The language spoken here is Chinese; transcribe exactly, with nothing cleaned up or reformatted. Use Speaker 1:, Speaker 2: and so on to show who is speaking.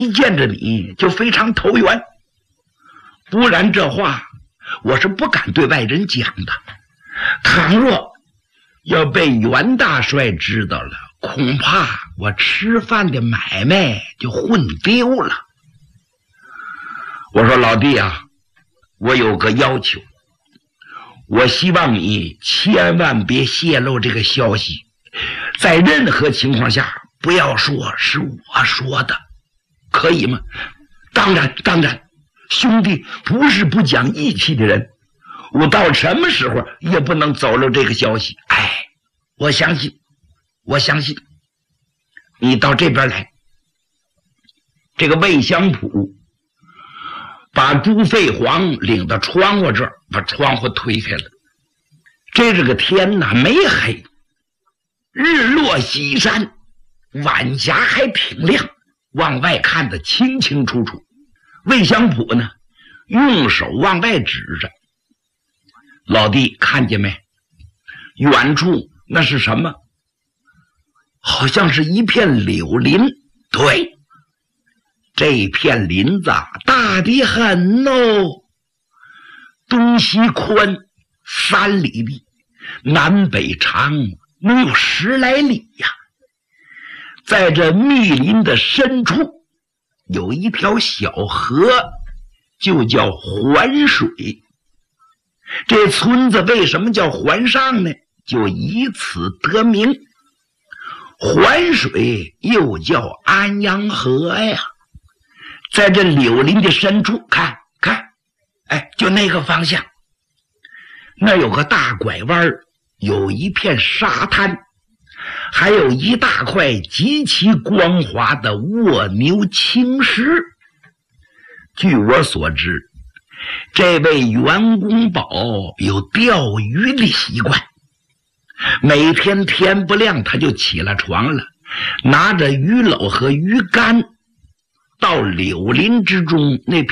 Speaker 1: 一见着你就非常投缘，不然这话我是不敢对外人讲的。倘若要被袁大帅知道了，恐怕我吃饭的买卖就混丢了。我说老弟啊，我有个要求，我希望你千万别泄露这个消息，在任何情况下不要说是我说的，可以吗？当然当然，兄弟不是不讲义气的人，我到什么时候也不能走漏这个消息。哎，我相信我相信你到这边来。这个魏相普把朱飞黄领到窗户这儿，把窗户推开了。这是个天哪，没黑，日落西山，晚霞还挺亮，往外看得清清楚楚。魏相普呢，用手往外指着，老弟看见没？远处那是什么？好像是一片柳林。对，这片林子大得很哦，东西宽三里地，南北长能有十来里呀。在这密林的深处有一条小河，就叫环水。这村子为什么叫环上呢？就以此得名。环水又叫安阳河呀。在这柳林的深处，看看，哎，就那个方向，那有个大拐弯，有一片沙滩，还有一大块极其光滑的卧牛青石。据我所知，这位袁公宝有钓鱼的习惯，每天天不亮他就起了床了，拿着鱼篓和鱼竿到柳林之中那